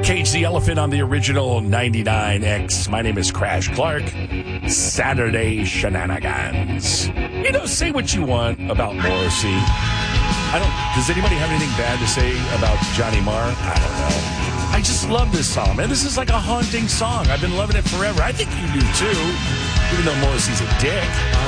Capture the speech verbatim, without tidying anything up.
Cage the Elephant on the original ninety-nine X. My name is Crash Clark. Saturday Shenanigans. You know, say what you want about Morrissey. I don't. Does anybody have anything bad to say about Johnny Marr? I don't know. I just love this song, man. This is like a haunting song. I've been loving it forever. I think you do too, even though Morrissey's a dick.